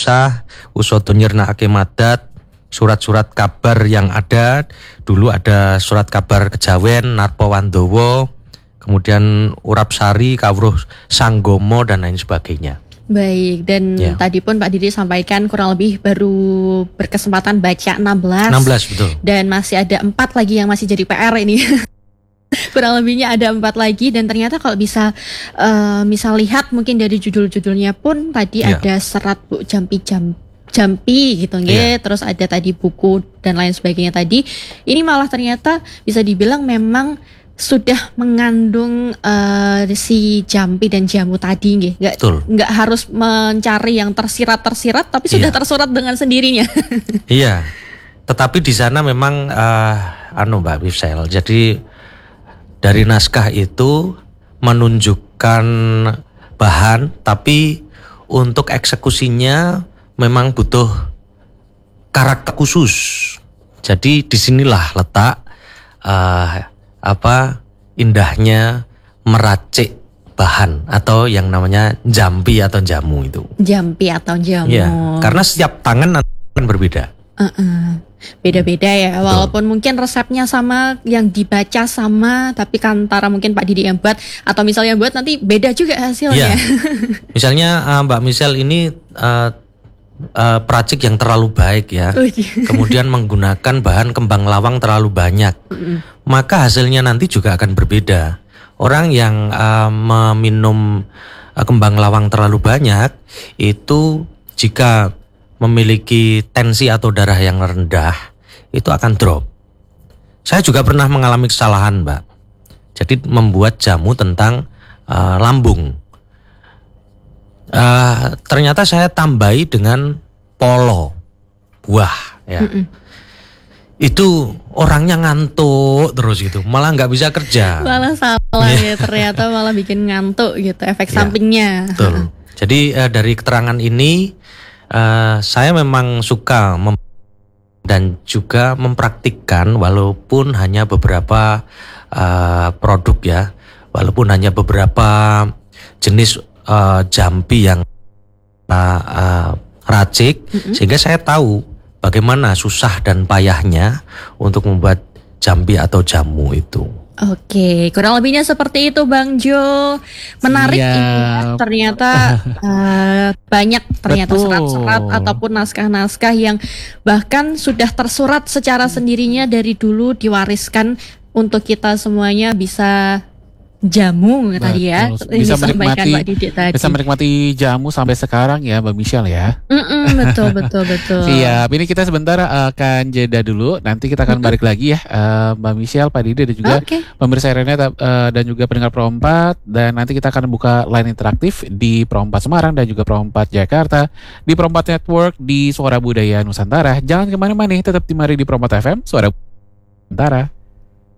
susah, usoto nyernakake madat, surat-surat kabar yang ada. Dulu ada surat kabar Kejawen, Narpa Wandowo, kemudian Urap Sari, Kawruh Sanggomo dan lain sebagainya. Baik, dan tadi pun Pak Didi sampaikan kurang lebih baru berkesempatan baca 16. 16 betul. Dan masih ada 4 lagi yang masih jadi PR ini. Kurang lebihnya ada 4 lagi, dan ternyata kalau bisa lihat mungkin dari judul-judulnya pun tadi ada serat Bu Jampi gitu nggih, terus ada tadi buku dan lain sebagainya tadi. Ini malah ternyata bisa dibilang memang sudah mengandung si jampi dan jamu tadi nggih. Nggak harus mencari yang tersirat tapi sudah tersurat dengan sendirinya. Iya. Tetapi di sana memang Mbak Mifsel. Jadi dari naskah itu menunjukkan bahan, tapi untuk eksekusinya memang butuh karakter khusus. Jadi disinilah letak indahnya meracik bahan atau yang namanya jampi atau jamu itu. Jampi atau jamu. Ya, karena setiap tangan akan berbeda. Beda-beda ya. Betul. Walaupun mungkin resepnya sama, yang dibaca sama, tapi kan antara mungkin Pak Didi yang buat atau misalnya buat nanti beda juga hasilnya. Ya. Misalnya Mbak Michelle ini peracik yang terlalu baik ya, kemudian menggunakan bahan kembang lawang terlalu banyak, maka hasilnya nanti juga akan berbeda. Orang yang meminum kembang lawang terlalu banyak itu jika memiliki tensi atau darah yang rendah itu akan drop. Saya juga pernah mengalami kesalahan, Mbak. Jadi membuat jamu tentang lambung. Ternyata saya tambahi dengan polo buah ya. Itu orangnya ngantuk terus gitu, malah nggak bisa kerja, malah salah ya, ternyata malah bikin ngantuk gitu, efek sampingnya. Betul. Jadi dari keterangan ini saya memang suka dan juga mempraktikkan walaupun hanya beberapa produk ya, walaupun hanya beberapa jenis jampi yang racik, sehingga saya tahu bagaimana susah dan payahnya untuk membuat jampi atau jamu itu. Oke, kurang lebihnya seperti itu Bang Jo. Menarik ini ternyata banyak ternyata serat-serat ataupun naskah-naskah yang bahkan sudah tersurat secara sendirinya dari dulu, diwariskan untuk kita semuanya bisa jamu tadi ya. Bisa menikmati jamu sampai sekarang ya Mbak Michelle ya. Betul. Siap. Ini kita sebentar akan jeda dulu. Nanti kita akan balik lagi ya Mbak Michelle, Pak Didi dan juga pemirsa Renata dan juga pendengar Pro 4. Dan nanti kita akan buka line interaktif di Pro 4 Semarang dan juga Pro 4 Jakarta, di Pro 4 Network, di Suara Budaya Nusantara. Jangan kemana-mana, tetap di Mari di Pro 4 FM, Suara Nusantara.